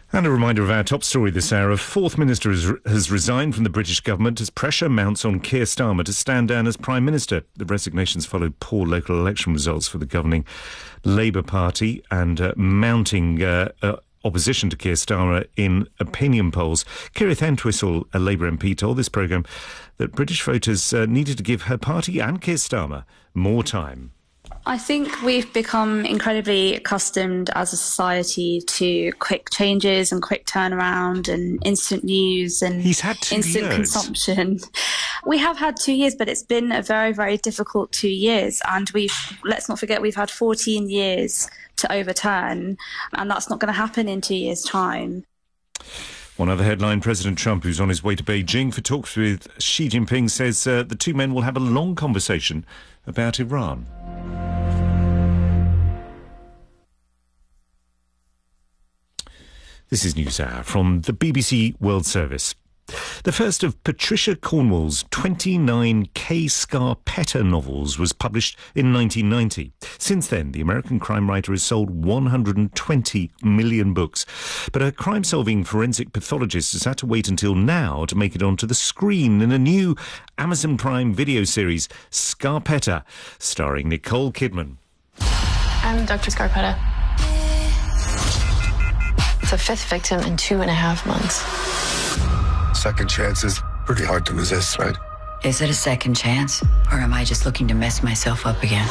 And a reminder of our top story this hour. A fourth minister has resigned from the British government as pressure mounts on Keir Starmer to stand down as Prime Minister. The resignations followed poor local election results for the governing Labour Party and mounting opposition to Keir Starmer in opinion polls. Kirith Entwistle, a Labour MP, told this programme that British voters needed to give her party and Keir Starmer more time. I think we've become incredibly accustomed as a society to quick changes and quick turnaround and instant news and instant consumption. We have had 2 years, but it's been a very, very difficult 2 years. And let's not forget, we've had 14 years to overturn, and that's not going to happen in 2 years' time. One other headline, President Trump, who's on his way to Beijing for talks with Xi Jinping, says the two men will have a long conversation about Iran. This is NewsHour from the BBC World Service. The first of Patricia Cornwell's 29 Kay Scarpetta novels was published in 1990. Since then, the American crime writer has sold 120 million books. But her crime-solving forensic pathologist has had to wait until now to make it onto the screen in a new Amazon Prime video series, Scarpetta, starring Nicole Kidman. I'm Dr. Scarpetta. The fifth victim in 2.5 months. Second chance is pretty hard to resist, right? Is it a second chance, or am I just looking to mess myself up again?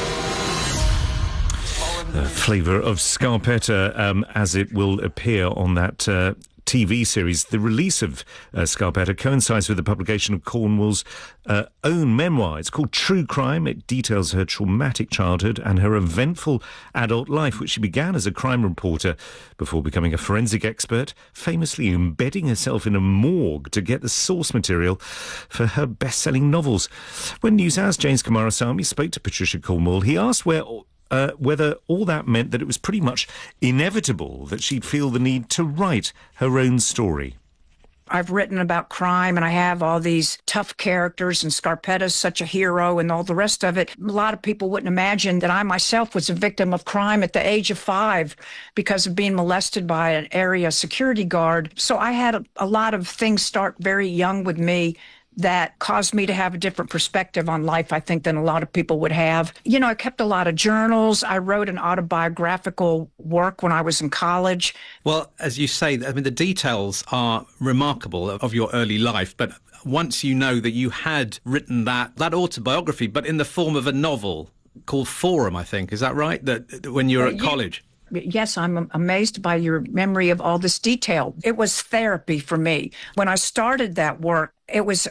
The flavour of Scarpetta as it will appear on that TV series. The release of Scarpetta coincides with the publication of Cornwell's own memoir. It's called True Crime. It details her traumatic childhood and her eventful adult life, which she began as a crime reporter before becoming a forensic expert, famously embedding herself in a morgue to get the source material for her best-selling novels. When NewsHour's James Kumarasamy spoke to Patricia Cornwell, he asked whether all that meant that it was pretty much inevitable that she'd feel the need to write her own story. I've written about crime, and I have all these tough characters, and Scarpetta's such a hero and all the rest of it. A lot of people wouldn't imagine that I myself was a victim of crime at the age of 5 because of being molested by an area security guard. So I had a lot of things start very young with me that caused me to have a different perspective on life, I think, than a lot of people would have. You know, I kept a lot of journals. I wrote an autobiographical work when I was in college. Well, as you say, I mean, the details are remarkable of your early life, but once you know that you had written that autobiography, but in the form of a novel called Forum, I think, is that right? That when you were at college? Yes, I'm amazed by your memory of all this detail. It was therapy for me. When I started that work, it was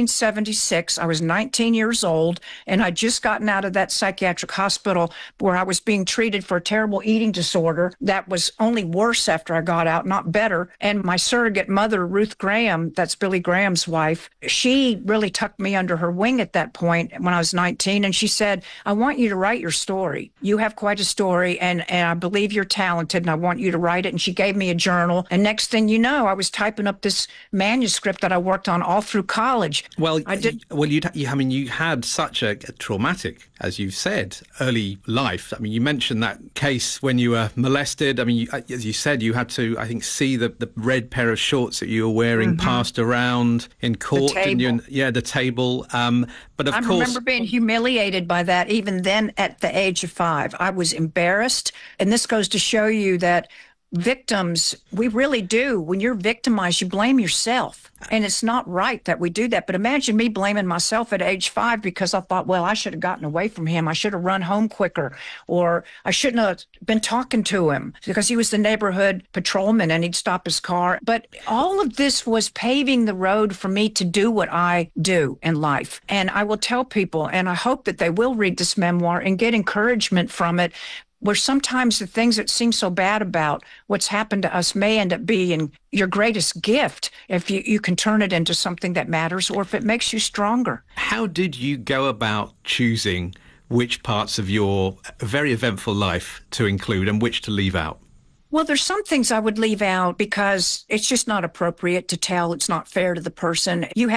1976. I was 19 years old, and I'd just gotten out of that psychiatric hospital where I was being treated for a terrible eating disorder that was only worse after I got out, not better. And my surrogate mother, Ruth Graham, that's Billy Graham's wife, she really tucked me under her wing at that point when I was 19. And she said, I want you to write your story. You have quite a story, and I believe you're talented, and I want you to write it. And she gave me a journal. And next thing you know, I was typing up this manuscript that I worked on all through college. Well, I did. Well, you had such a traumatic, as you've said, early life. I mean, you mentioned that case when you were molested. I mean, as you said, you had to, I think, see the red pair of shorts that you were wearing passed around in court. The table. The table. But of course, I remember being humiliated by that even then at the age of 5. I was embarrassed. And this goes to show you that victims, we really do. When you're victimized, you blame yourself. And it's not right that we do that. But imagine me blaming myself at age 5 because I thought, well, I should have gotten away from him. I should have run home quicker. Or I shouldn't have been talking to him because he was the neighborhood patrolman and he'd stop his car. But all of this was paving the road for me to do what I do in life. And I will tell people, and I hope that they will read this memoir and get encouragement from it, where sometimes the things that seem so bad about what's happened to us may end up being your greatest gift if you can turn it into something that matters or if it makes you stronger. How did you go about choosing which parts of your very eventful life to include and which to leave out? Well, there's some things I would leave out because it's just not appropriate to tell. It's not fair to the person. You have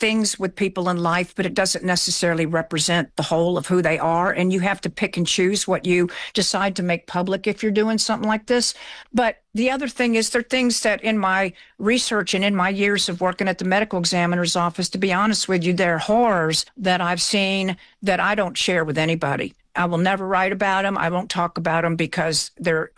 things with people in life, but it doesn't necessarily represent the whole of who they are. And you have to pick and choose what you decide to make public if you're doing something like this. But the other thing is, there are things that in my research and in my years of working at the medical examiner's office, to be honest with you, there are horrors that I've seen that I don't share with anybody. I will never write about them. I won't talk about them because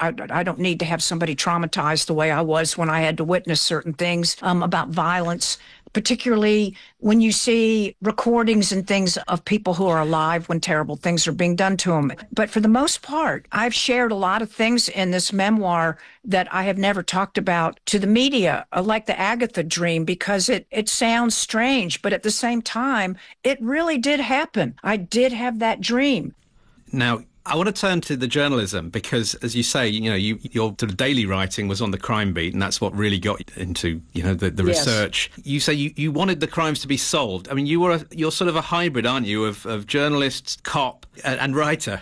I don't need to have somebody traumatized the way I was when I had to witness certain things about violence, particularly when you see recordings and things of people who are alive when terrible things are being done to them. But for the most part, I've shared a lot of things in this memoir that I have never talked about to the media, like the Agatha dream, because it sounds strange, but at the same time, it really did happen. I did have that dream. Now, I want to turn to the journalism because, as you say, your sort of daily writing was on the crime beat, and that's what really got into, the research. You say you wanted the crimes to be solved. I mean, you're sort of a hybrid, aren't you, of journalist, cop, and writer?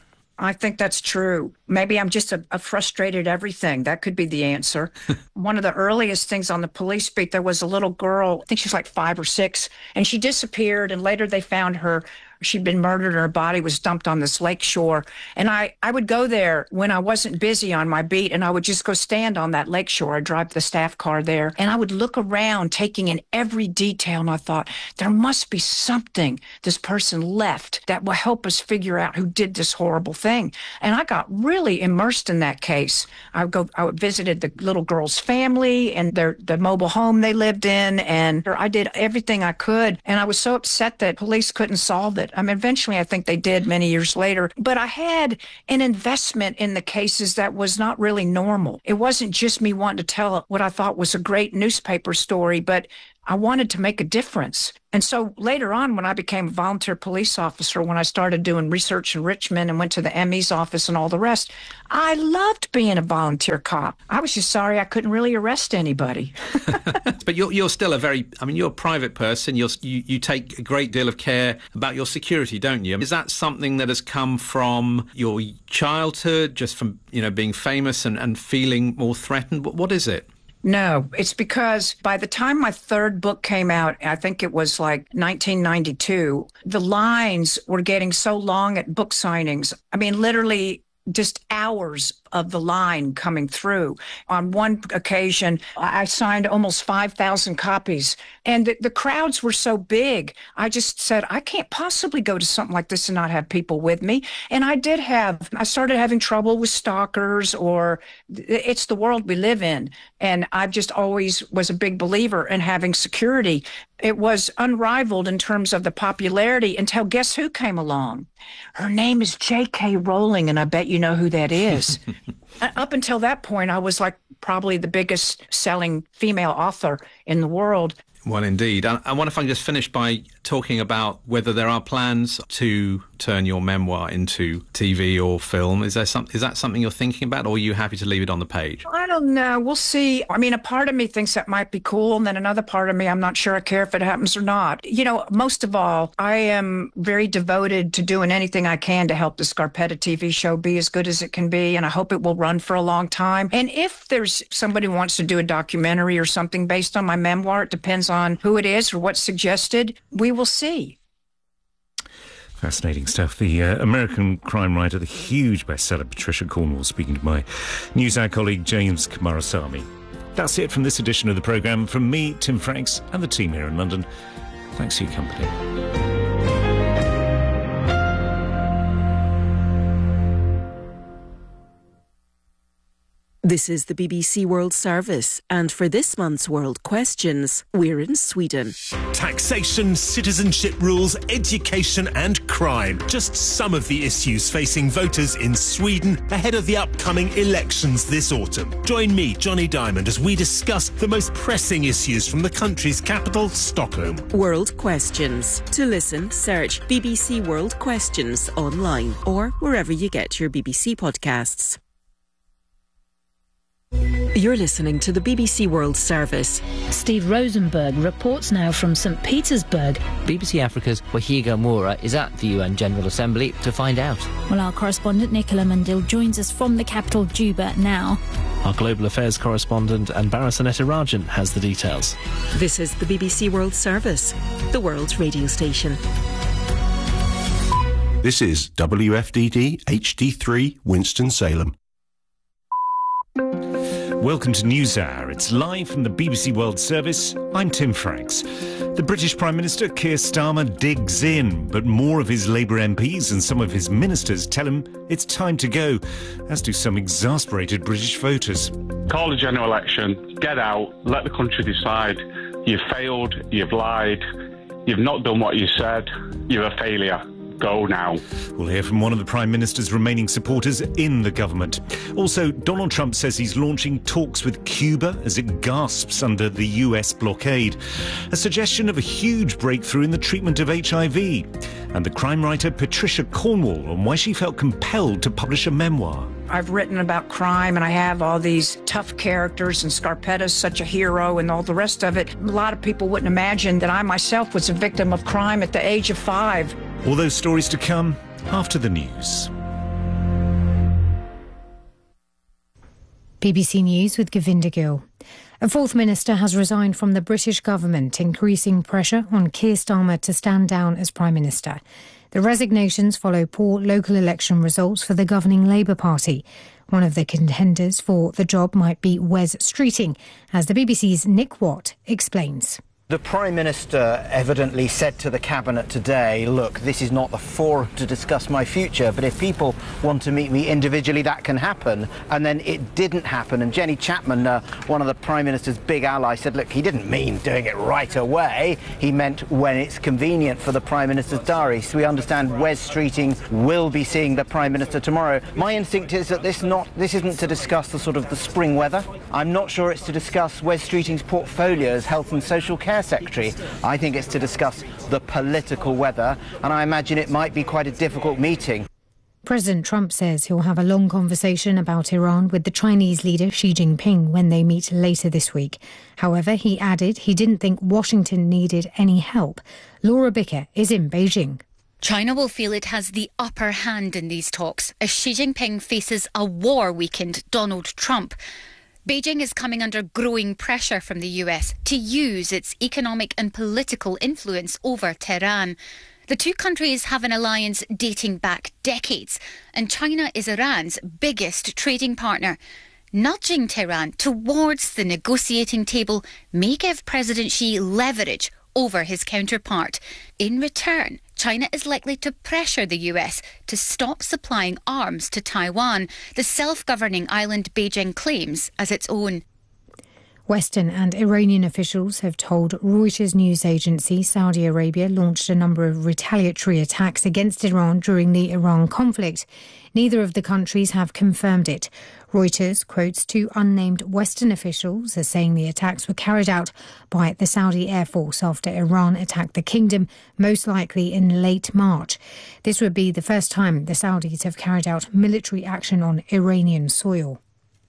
I think that's true. Maybe I'm just a frustrated everything. That could be the answer. One of the earliest things on the police beat, there was a little girl, I think she was like 5 or 6, and she disappeared, and later they found her. She'd been murdered and her body was dumped on this lake shore. And I would go there when I wasn't busy on my beat, and I would just go stand on that lake shore. I'd drive the staff car there, and I would look around, taking in every detail. And I thought, there must be something this person left that will help us figure out who did this horrible thing. And I got really immersed in that case. I visited the little girl's family and the mobile home they lived in, and I did everything I could. And I was so upset that police couldn't solve it. I mean, eventually I think they did many years later, but I had an investment in the cases that was not really normal. It wasn't just me wanting to tell what I thought was a great newspaper story, but I wanted to make a difference. And so later on, when I became a volunteer police officer, when I started doing research in Richmond and went to the ME's office and all the rest, I loved being a volunteer cop. I was just sorry I couldn't really arrest anybody. But you're still you're a private person. You take a great deal of care about your security, don't you? Is that something that has come from your childhood, just from, being famous and feeling more threatened? What is it? No, it's because by the time my third book came out, I think it was like 1992, the lines were getting so long at book signings. I mean, literally just hours of the line coming through. On one occasion, I signed almost 5,000 copies, and the crowds were so big. I just said, I can't possibly go to something like this and not have people with me. And I started having trouble with stalkers, or it's the world we live in. And I just always was a big believer in having security. It was unrivaled in terms of the popularity until guess who came along? Her name is J.K. Rowling, and I bet you know who that is. Up until that point, I was like probably the biggest selling female author in the world. Well, indeed. I wonder if I can just finish by talking about whether there are plans to turn your memoir into TV or film. Is that something you're thinking about, or are you happy to leave it on the page? I don't know. We'll see. I mean, a part of me thinks that might be cool, and then another part of me, I'm not sure I care if it happens or not. Most of all, I am very devoted to doing anything I can to help the Scarpetta TV show be as good as it can be, and I hope it will run for a long time. And if there's somebody who wants to do a documentary or something based on my memoir, it depends on who it is or what's suggested. We will see. Fascinating stuff. The American crime writer, the huge bestseller Patricia Cornwell, speaking to my NewsHour colleague James Kumarasamy. That's it from this edition of the programme. From me, Tim Franks, and the team here in London, thanks for your company. This is the BBC World Service, and for this month's World Questions, we're in Sweden. Taxation, citizenship rules, education and crime. Just some of the issues facing voters in Sweden ahead of the upcoming elections this autumn. Join me, Johnny Diamond, as we discuss the most pressing issues from the country's capital, Stockholm. World Questions. To listen, search BBC World Questions online or wherever you get your BBC podcasts. You're listening to the BBC World Service. Steve Rosenberg reports now from St. Petersburg. BBC Africa's Wahiga Moura is at the UN General Assembly to find out. Well, our correspondent Nicola Mundil joins us from the capital, Juba, now. Our global affairs correspondent Anbara Sanetirajan has the details. This is the BBC World Service, the world's radio station. This is WFDD HD3 Winston-Salem. Welcome to NewsHour. It's live from the BBC World Service. I'm Tim Franks. The British Prime Minister Keir Starmer digs in, but more of his Labour MPs and some of his ministers tell him it's time to go, as do some exasperated British voters. Call a general election, get out, let the country decide. You've failed, you've lied, you've not done what you said, you're a failure. Go now. We'll hear from one of the Prime Minister's remaining supporters in the government. Also, Donald Trump says he's launching talks with Cuba as it gasps under the US blockade. A suggestion of a huge breakthrough in the treatment of HIV. And the crime writer Patricia Cornwall on why she felt compelled to publish a memoir. I've written about crime and I have all these tough characters and Scarpetta's such a hero and all the rest of it. A lot of people wouldn't imagine that I myself was a victim of crime at the age of 5. All those stories to come after the news. BBC News with Govinda Gill. A fourth minister has resigned from the British government, increasing pressure on Keir Starmer to stand down as Prime Minister. The resignations follow poor local election results for the governing Labour Party. One of the contenders for the job might be Wes Streeting, as the BBC's Nick Watt explains. The Prime Minister evidently said to the Cabinet today, look, this is not the forum to discuss my future, but if people want to meet me individually, that can happen. And then it didn't happen. And Jenny Chapman, one of the Prime Minister's big allies, said, look, he didn't mean doing it right away. He meant when it's convenient for the Prime Minister's diary. So we understand Wes Streeting will be seeing the Prime Minister tomorrow. My instinct is that this isn't to discuss the spring weather. I'm not sure it's to discuss Wes Streeting's portfolio as Health and Social Care Secretary. I think it's to discuss the political weather, and I imagine it might be quite a difficult meeting. President Trump says he'll have a long conversation about Iran with the Chinese leader Xi Jinping when they meet later this week. However, he added he didn't think Washington needed any help. Laura Bicker is in Beijing. China will feel it has the upper hand in these talks as Xi Jinping faces a war-weakened Donald Trump. Beijing is coming under growing pressure from the US to use its economic and political influence over Tehran. The two countries have an alliance dating back decades, and China is Iran's biggest trading partner. Nudging Tehran towards the negotiating table may give President Xi leverage over his counterpart. In return, China is likely to pressure the US to stop supplying arms to Taiwan, the self-governing island Beijing claims as its own. Western and Iranian officials have told Reuters news agency Saudi Arabia launched a number of retaliatory attacks against Iran during the Iran conflict. Neither of the countries have confirmed it. Reuters quotes two unnamed Western officials as saying the attacks were carried out by the Saudi Air Force after Iran attacked the kingdom, most likely in late March. This would be the first time the Saudis have carried out military action on Iranian soil.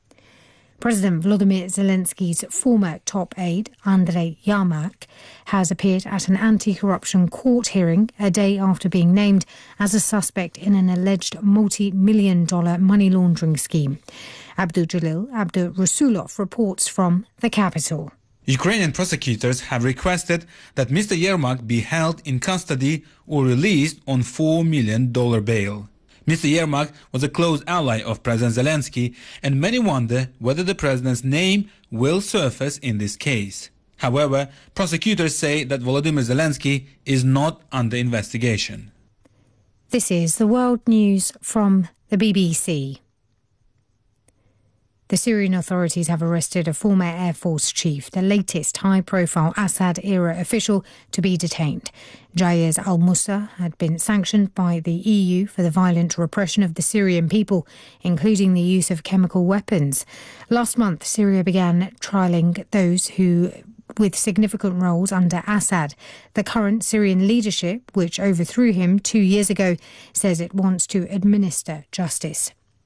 President Volodymyr Zelensky's former top aide, Andrei Yermak, has appeared at an anti-corruption court hearing a day after being named as a suspect in an alleged multi-million-dollar money laundering scheme. Abdul-Jalil Abdul-Rasulov reports from the capital. Ukrainian prosecutors have requested that Mr. Yermak be held in custody or released on $4 million bail. Mr. Yermak was a close ally of President Zelensky, and many wonder whether the president's name will surface in this case. However, prosecutors say that Volodymyr Zelensky is not under investigation. This is the World News from the BBC. The Syrian authorities have arrested a former Air Force chief, the latest high-profile Assad-era official to be detained. Jayez al-Musa had been sanctioned by the EU for the violent repression of the Syrian people, including the use of chemical weapons. Last month, Syria began trialling those who with significant roles under Assad. The current Syrian leadership, which overthrew him 2 years ago, says it wants to administer justice.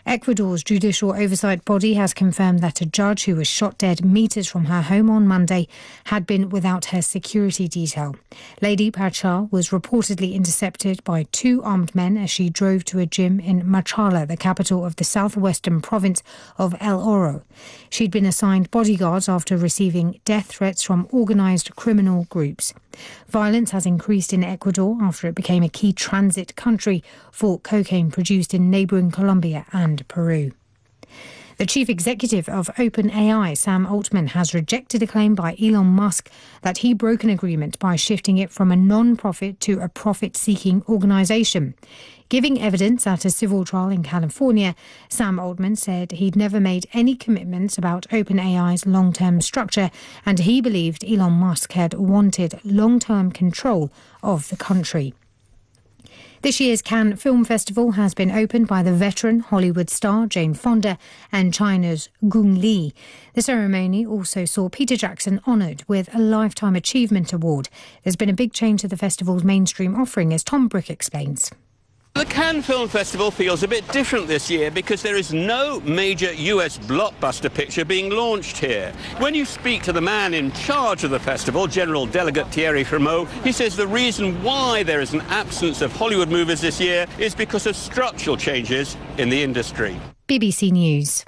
Ecuador's judicial oversight body has confirmed that a judge who was shot dead metres from her home on Monday had been without her security detail. Lady Pachá was reportedly intercepted by 2 armed men as she drove to a gym in Machala, the capital of the southwestern province of El Oro. She'd been assigned bodyguards after receiving death threats from organised criminal groups. Violence has increased in Ecuador after it became a key transit country for cocaine produced in neighbouring Colombia and Peru. The chief executive of OpenAI, Sam Altman, has rejected a claim by Elon Musk that he broke an agreement by shifting it from a non-profit to a profit-seeking organisation. Giving evidence at a civil trial in California, Sam Altman said he'd never made any commitments about OpenAI's long-term structure, and he believed Elon Musk had wanted long-term control of the country. This year's Cannes Film Festival has been opened by the veteran Hollywood star Jane Fonda and China's Gong Li. The ceremony also saw Peter Jackson honoured with a Lifetime Achievement Award. There's been a big change to the festival's mainstream offering, as Tom Brick explains. The Cannes Film Festival feels a bit different this year because there is no major US blockbuster picture being launched here. When you speak to the man in charge of the festival, General Delegate Thierry Frémaux, he says the reason why there is an absence of Hollywood movies this year is because of structural changes in the industry. BBC News.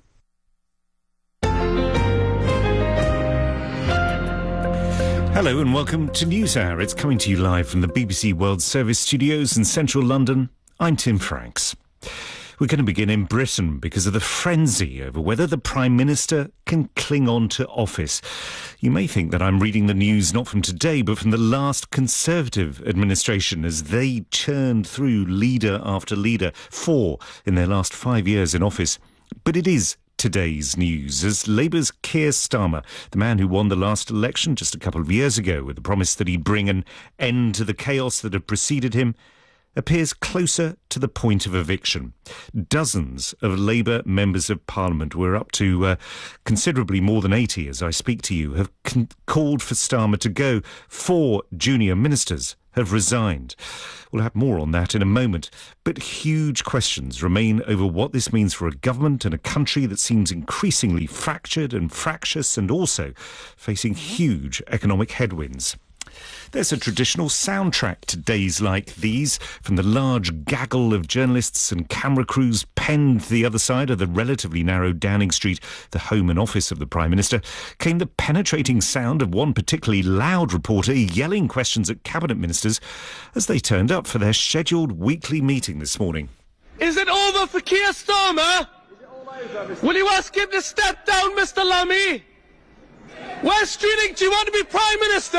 Hello and welcome to NewsHour. It's coming to you live from the BBC World Service studios in central London. I'm Tim Franks. We're going to begin in Britain because of the frenzy over whether the Prime Minister can cling on to office. You may think that I'm reading the news not from today but from the last Conservative administration as they churned through leader after leader, 4 in their last 5 years in office. But it is today's news as Labour's Keir Starmer, the man who won the last election just a couple of years ago with the promise that he'd bring an end to the chaos that had preceded him, appears closer to the point of eviction. Dozens of Labour members of Parliament, we're up to considerably more than 80 as I speak to you, have called for Starmer to go. 4 junior ministers have resigned. We'll have more on that in a moment. But huge questions remain over what this means for a government and a country that seems increasingly fractured and fractious and also facing huge economic headwinds. There's a traditional soundtrack to days like these. From the large gaggle of journalists and camera crews penned to the other side of the relatively narrow Downing Street, the home and office of the Prime Minister, came the penetrating sound of one particularly loud reporter yelling questions at cabinet ministers as they turned up for their scheduled weekly meeting this morning. Is it over for Keir Starmer? Will you ask him to step down, Mr. Lammy? Where Streeting do you want to be Prime Minister?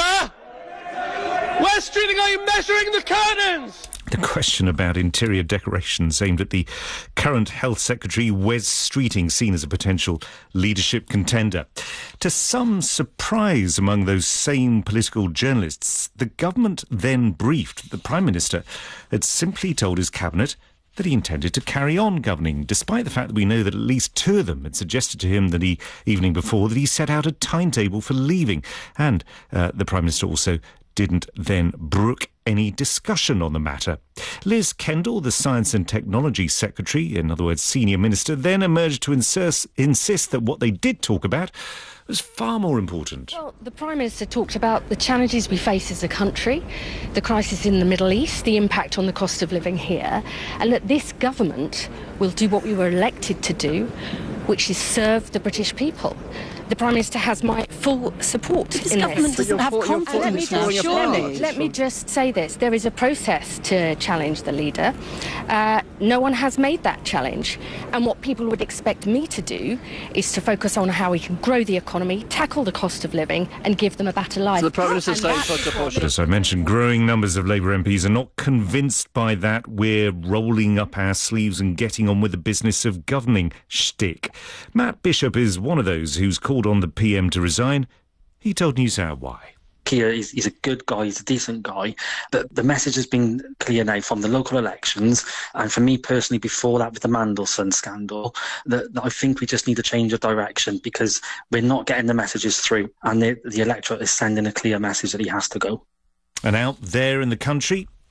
Where Streeting are you measuring the curtains? The question about interior decorations aimed at the current Health Secretary, Wes Streeting, seen as a potential leadership contender. To some surprise among those same political journalists, the government then briefed the Prime Minister had simply told his cabinet that he intended to carry on governing, despite the fact that we know that at least 2 of them had suggested to him that the evening before that he set out a timetable for leaving. And the Prime Minister also didn't then brook any discussion on the matter. Liz Kendall, the Science and Technology Secretary, in other words, Senior Minister, then emerged to insist that what they did talk about was far more important. Well, the Prime Minister talked about the challenges we face as a country, the crisis in the Middle East, the impact on the cost of living here, and that this government will do what we were elected to do, which is serve the British people. The Prime Minister has my full support in this. This government doesn't have confidence. Let me just say this. There is a process to challenge the leader. No one has made that challenge. And what people would expect me to do is to focus on how we can grow the economy, tackle the cost of living and give them a better life. So the Prime Minister saying as I mentioned, growing numbers of Labour MPs are not convinced by that we're rolling up our sleeves and getting on with the business of governing shtick. Matt Bishop is one of those who's called on the PM to resign. He told NewsHour why. Keir is a good guy, he's a decent guy, but the message has been clear now from the local elections, and for me personally before that with the Mandelson scandal, that I think we just need to change of direction because we're not getting the messages through, and the electorate is sending a clear message that he has to go. And out there in the country,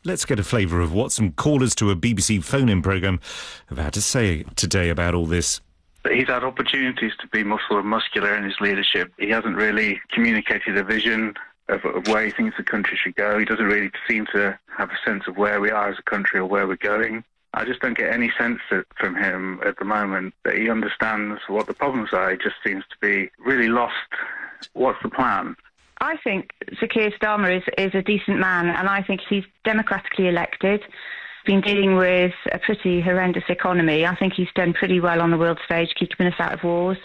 let's get a flavour of what some callers to a BBC phone-in programme have had to say today about all this. He's had opportunities to be muscle and muscular in his leadership. He hasn't really communicated a vision of where he thinks the country should go. He doesn't really seem to have a sense of where we are as a country or where we're going. I just don't get any sense from him at the moment that he understands what the problems are. He just seems to be really lost. What's the plan? I think Sir Keir Starmer is a decent man, and I think he's democratically elected. Been dealing with a pretty horrendous economy. I think he's done pretty well on the world stage, keeping us out of wars.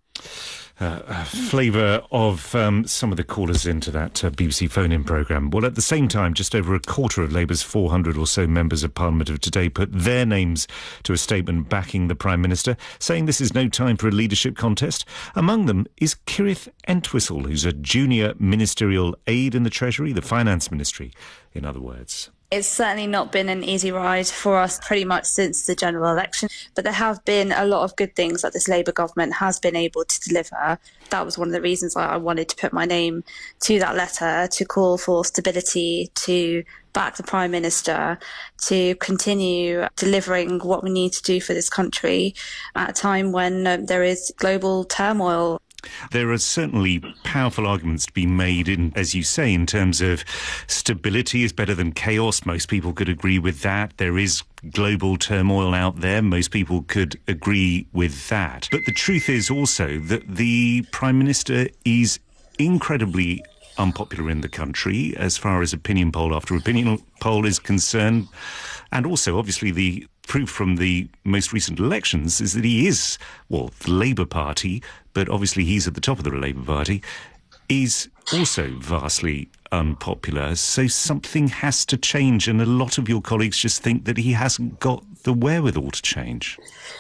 A flavour of some of the callers into that BBC phone-in programme. Well, at the same time, just over a quarter of Labour's 400 or so members of Parliament have today put their names to a statement backing the Prime Minister, saying this is no time for a leadership contest. Among them is Kirith Entwistle, who's a junior ministerial aide in the Treasury, the Finance Ministry, in other words. It's certainly not been an easy ride for us pretty much since the general election, but there have been a lot of good things that this Labour government has been able to deliver. That was one of the reasons I wanted to put my name to that letter, to call for stability, to back the Prime Minister, to continue delivering what we need to do for this country at a time when there is global turmoil. There are certainly powerful arguments to be made, as you say, in terms of stability is better than chaos. Most people could agree with that. There is global turmoil out there. Most people could agree with that. But the truth is also that the Prime Minister is incredibly unpopular in the country as far as opinion poll after opinion poll is concerned. And also, obviously, the proof from the most recent elections is that he is, well, the Labour Party, but obviously he's at the top of the Labour Party, is also vastly unpopular. So something has to change, and a lot of your colleagues just think that he hasn't got the wherewithal to change.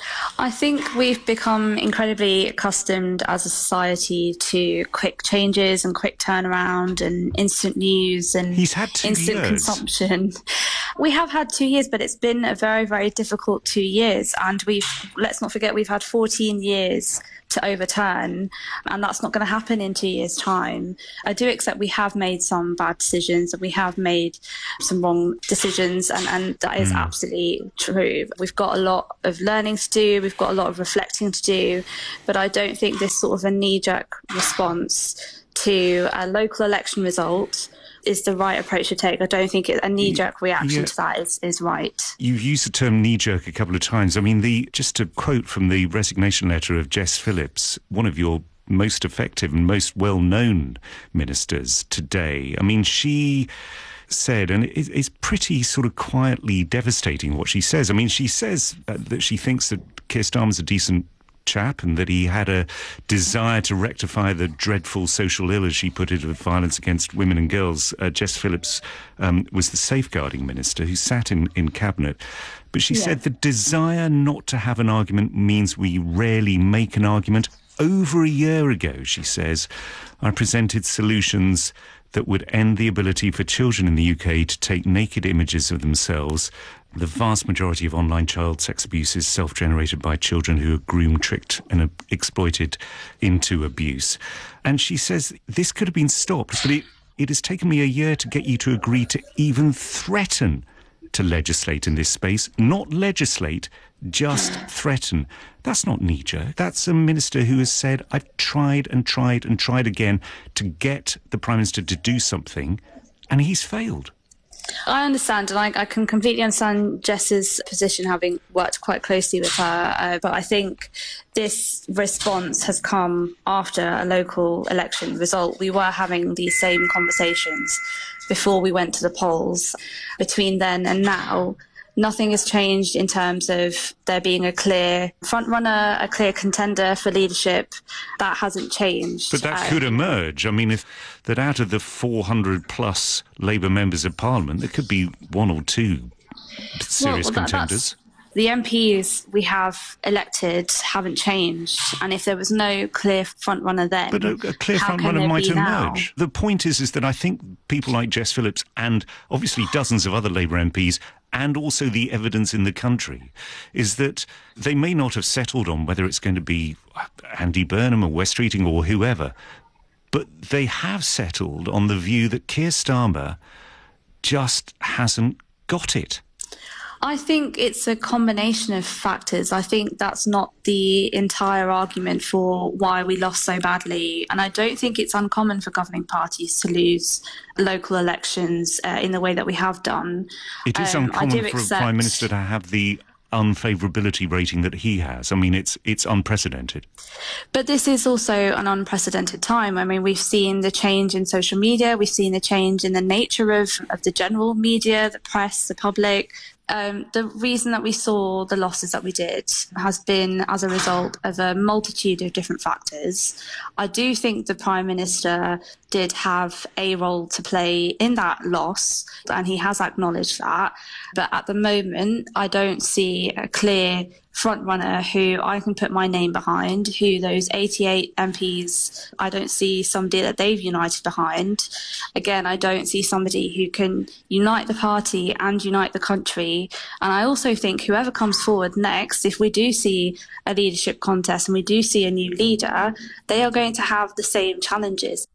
I think we've become incredibly accustomed as a society to quick changes and quick turnaround and instant news and instant consumption. We have had 2 years, but it's been a very, very difficult 2 years. And let's not forget, we've had 14 years to overturn, and that's not going to happen in 2 years' time. I do accept we have made some bad decisions and we have made some wrong decisions, and that is absolutely true. We've got a lot of learning to do, we've got a lot of reflecting to do, but I don't think this sort of a knee-jerk response to a local election result is the right approach to take. I don't think a knee-jerk reaction to that is right. You've used the term knee-jerk a couple of times. I mean, just to quote from the resignation letter of Jess Phillips, one of your most effective and most well-known ministers today, I mean, she said, and it's pretty sort of quietly devastating what she says. I mean, she says that she thinks that Keir Starmer's a decent chap and that he had a desire to rectify the dreadful social ill, as she put it, of violence against women and girls. Jess Phillips was the safeguarding minister who sat in cabinet. But she said the desire not to have an argument means we rarely make an argument. Over a year ago, she says, I presented solutions that would end the ability for children in the UK to take naked images of themselves. The vast majority of online child sex abuse is self-generated by children who are groomed, tricked and exploited into abuse. And she says this could have been stopped, but it has taken me a year to get you to agree to even threaten to legislate in this space. Not legislate, just threaten. That's not knee-jerk. That's a minister who has said, I've tried and tried and tried again to get the Prime Minister to do something, and he's failed. I understand, and I can completely understand Jess's position, having worked quite closely with her, but I think this response has come after a local election result. We were having these same conversations before we went to the polls. Between then and now, nothing has changed in terms of there being a clear front-runner, a clear contender for leadership. That hasn't changed. But that could emerge. I mean, that out of the 400-plus Labour members of Parliament, there could be one or two serious contenders. The MPs we have elected haven't changed, and if there was no clear front-runner then, but a clear front-runner might emerge. The point is that I think people like Jess Phillips and obviously dozens of other Labour MPs, and also the evidence in the country, is that they may not have settled on whether it's going to be Andy Burnham or West Streeting or whoever, but they have settled on the view that Keir Starmer just hasn't got it? I think it's a combination of factors. I think that's not the entire argument for why we lost so badly. And I don't think it's uncommon for governing parties to lose local elections in the way that we have done. It is uncommon for a Prime Minister to have the unfavourability rating that he has. I mean, it's unprecedented. But this is also an unprecedented time. I mean, we've seen the change in social media. We've seen the change in the nature of the general media, the press, the public. The reason that we saw the losses that we did has been as a result of a multitude of different factors. I do think the Prime Minister did have a role to play in that loss, and he has acknowledged that. But at the moment, I don't see a clear frontrunner who I can put my name behind, who those 88 MPs, I don't see somebody that they've united behind. Again, I don't see somebody who can unite the party and unite the country. And I also think whoever comes forward next, if we do see a leadership contest and we do see a new leader, they are going to have the same challenges.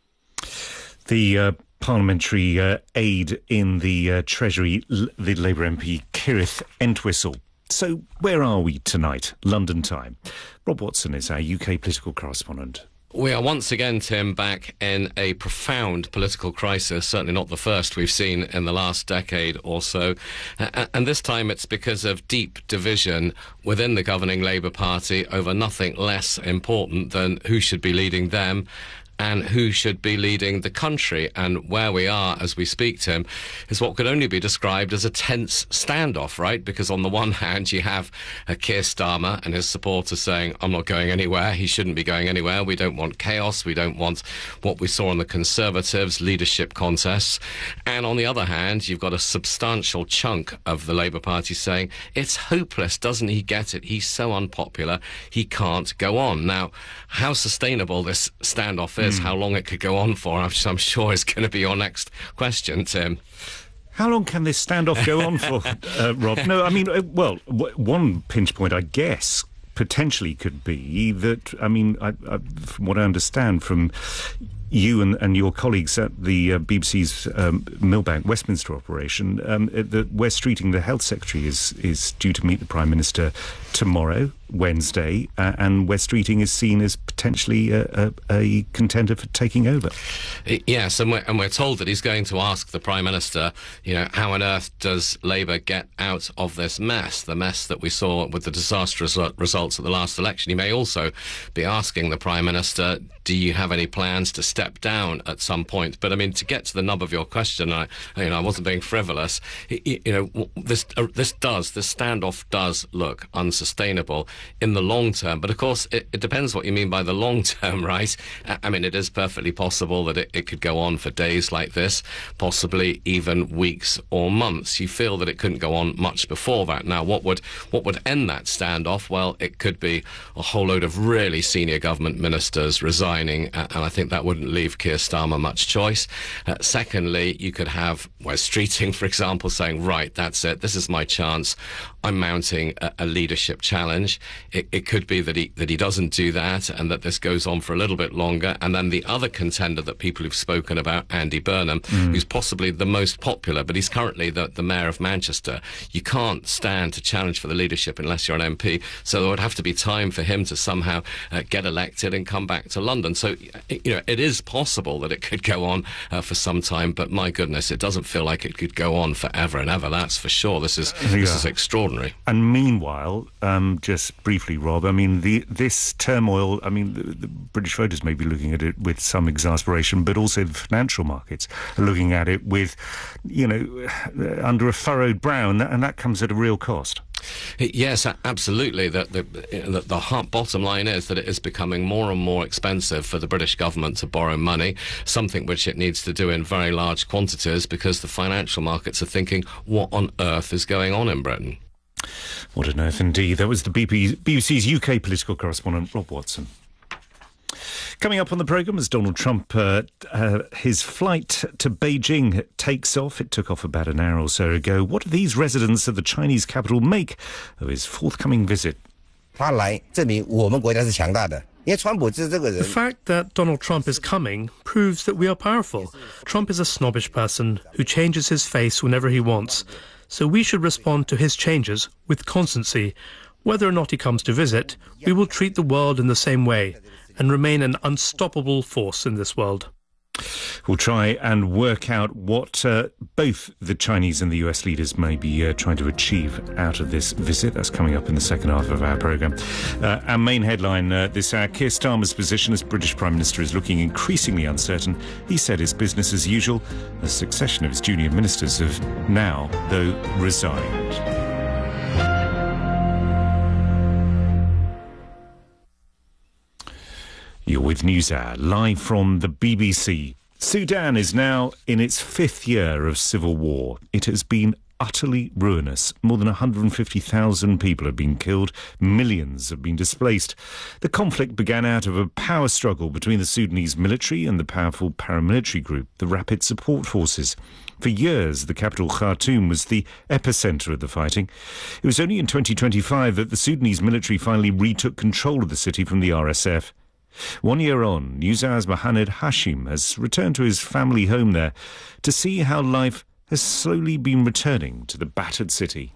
The parliamentary aide in the Treasury, the Labour MP Kirith Entwistle. So where are we tonight, London time? Rob Watson is our UK political correspondent. We are once again, Tim, back in a profound political crisis, certainly not the first we've seen in the last decade or so. And this time it's because of deep division within the governing Labour Party over nothing less important than who should be leading them and who should be leading the country. And where we are as we speak, Tim, is what could only be described as a tense standoff, right? Because on the one hand, you have Keir Starmer and his supporters saying, I'm not going anywhere, he shouldn't be going anywhere, we don't want chaos, we don't want what we saw in the Conservatives' leadership contests. And on the other hand, you've got a substantial chunk of the Labour Party saying, it's hopeless, doesn't he get it? He's so unpopular, he can't go on. Now, how sustainable this standoff is, how long it could go on for, I'm sure is going to be your next question, Tim. How long can this standoff go on for, Rob? No, I mean, well, one pinch point, I guess, potentially could be that, I mean, from what I understand from you and your colleagues at the BBC's Millbank Westminster operation, that Wes Streeting, the Health Secretary, is due to meet the Prime Minister tomorrow, Wednesday, and Wes Streeting is seen as potentially a contender for taking over. Yes, and we're told that he's going to ask the Prime Minister, you know, how on earth does Labour get out of this mess, the mess that we saw with the disastrous results at the last election. He may also be asking the Prime Minister, do you have any plans to step down at some point? But I mean, to get to the nub of your question, I wasn't being frivolous. This standoff does look unsustainable in the long term. But of course, it depends what you mean by the long term, right? I mean, it is perfectly possible that it could go on for days like this, possibly even weeks or months. You feel that it couldn't go on much before that. Now, what would end that standoff? Well, it could be a whole load of really senior government ministers resigning, and I think that wouldn't leave Keir Starmer much choice. Secondly, you could have Wes Streeting, for example, saying, right, that's it, this is my chance, I'm mounting a leadership challenge. It could be that he doesn't do that and that this goes on for a little bit longer. And then the other contender that people have spoken about, Andy Burnham, who's possibly the most popular, but he's currently the mayor of Manchester. You can't stand to challenge for the leadership unless you're an MP. So there would have to be time for him to somehow get elected and come back to London. So, it is possible that it could go on for some time, but my goodness, it doesn't feel like it could go on forever and ever. That's for sure. This is extraordinary. And meanwhile, just briefly, Rob, I mean, this turmoil, I mean, the British voters may be looking at it with some exasperation, but also the financial markets are looking at it with, under a furrowed brow, and that comes at a real cost. Yes, absolutely. The bottom line is that it is becoming more and more expensive for the British government to borrow money, something which it needs to do in very large quantities because the financial markets are thinking, what on earth is going on in Britain? What on earth indeed. That was the BBC's UK political correspondent, Rob Watson. Coming up on the programme is Donald Trump. His flight to Beijing takes off. It took off about an hour or so ago. What do these residents of the Chinese capital make of his forthcoming visit? The fact that Donald Trump is coming proves that we are powerful. Trump is a snobbish person who changes his face whenever he wants, so we should respond to his changes with constancy. Whether or not he comes to visit, we will treat the world in the same way and remain an unstoppable force in this world. We'll try and work out what both the Chinese and the US leaders may be trying to achieve out of this visit. That's coming up in the second half of our programme. Our main headline this hour, Keir Starmer's position as British Prime Minister is looking increasingly uncertain. He said it's business as usual. A succession of his junior ministers have now, though, resigned. You're with NewsHour, live from the BBC. Sudan is now in its 5th year of civil war. It has been utterly ruinous. More than 150,000 people have been killed. Millions have been displaced. The conflict began out of a power struggle between the Sudanese military and the powerful paramilitary group, the Rapid Support Forces. For years, the capital Khartoum was the epicentre of the fighting. It was only in 2025 that the Sudanese military finally retook control of the city from the RSF. 1 year on, NewsHour's Mohamed Hashim has returned to his family home there to see how life has slowly been returning to the battered city.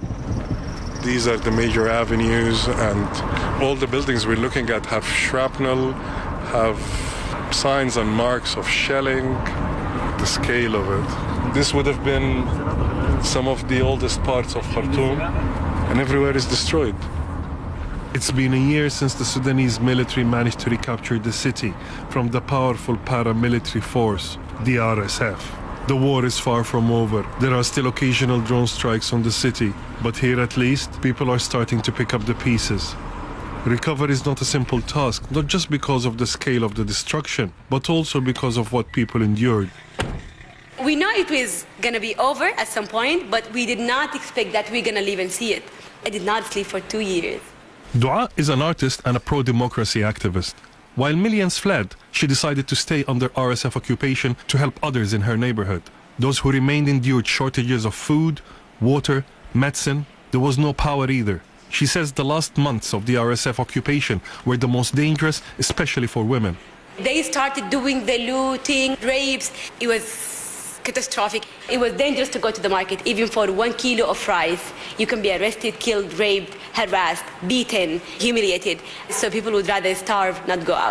These are the major avenues, and all the buildings we're looking at have shrapnel, have signs and marks of shelling, the scale of it. This would have been some of the oldest parts of Khartoum, and everywhere is destroyed. It's been a year since the Sudanese military managed to recapture the city from the powerful paramilitary force, the RSF. The war is far from over. There are still occasional drone strikes on the city, but here at least, people are starting to pick up the pieces. Recovery is not a simple task, not just because of the scale of the destruction, but also because of what people endured. We know it was going to be over at some point, but we did not expect that we're going to live and see it. I did not sleep for 2 years. Dua is an artist and a pro-democracy activist. While millions fled, she decided to stay under RSF occupation to help others in her neighborhood. Those who remained endured shortages of food, water, medicine. There was no power either. She says the last months of the RSF occupation were the most dangerous, especially for women. They started doing the looting, rapes. It was catastrophic. It was dangerous to go to the market. Even for 1 kilo of rice, you can be arrested, killed, raped, harassed, beaten, humiliated. So people would rather starve, not go out.